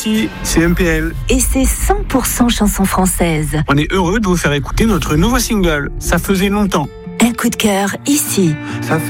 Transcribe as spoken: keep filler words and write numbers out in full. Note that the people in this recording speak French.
ici, c'est M P L. Et c'est cent pour cent chansons françaises. On est heureux de vous faire écouter notre nouveau single. Ça faisait longtemps. Un coup de cœur ici. Ça fait